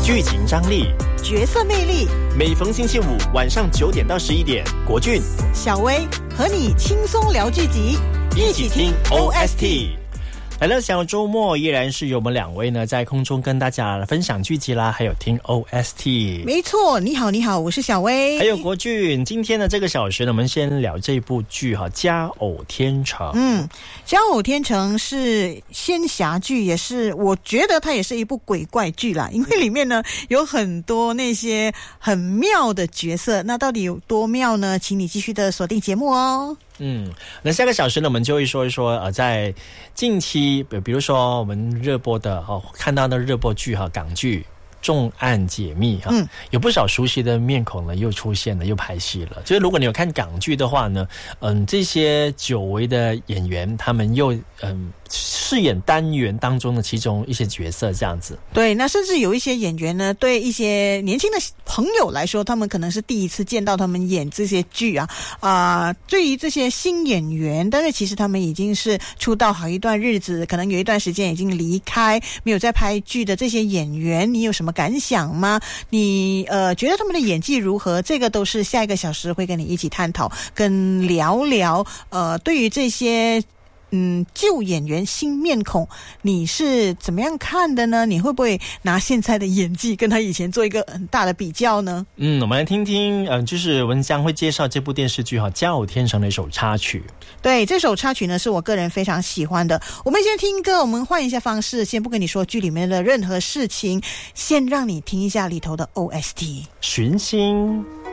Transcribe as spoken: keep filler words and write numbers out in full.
剧情张力、 角色魅力。 每逢星期五晚上九点到十一点，国俊、 小薇和你轻松聊剧集， 一起听 O S T。来到小周末，依然是由我们两位呢在空中跟大家分享剧集啦，还有听 O S T。 没错，你好，你好，我是小薇， 还有国俊。今天的这个小时呢，我们先聊这部剧哈，《佳偶天成》。 嗯，《佳偶天成》是仙侠剧，也是我觉得它也是一部鬼怪剧啦，因为里面呢有很多那些很妙的角色。那到底有多妙呢？请你继续的锁定节目哦。 嗯，那下个小时呢，我们就会说一说，呃，在近期，比比如说我们热播的哦，看到的热播剧哈，港剧《重案解密》哈，嗯，有不少熟悉的面孔呢，又出现了，又拍戏了。就是如果你有看港剧的话呢，嗯，这些久违的演员，他们又嗯饰演单元当中的其中一些角色，这样子。 对，那甚至有一些演员呢，对一些年轻的朋友来说，他们可能是第一次见到他们演这些剧啊啊、呃！对于这些新演员，但是其实他们已经是出道好一段日子，可能有一段时间已经离开，没有在拍剧的这些演员，你有什么感想吗？你呃觉得他们的演技如何？这个都是下一个小时会跟你一起探讨跟聊聊。呃，对于这些嗯，旧演员新面孔，你是怎么样看的呢？你会不会拿现在的演技跟他以前做一个很大的比较呢？ 嗯，我们来听听，嗯、呃，就是文江会介绍这部电视剧哈《佳偶天成》的一首插曲。 对，这首插曲呢是我个人非常喜欢的。我们先听歌，我们换一下方式，先不跟你说剧里面的任何事情，先让你听一下里头的 O S T。 寻星。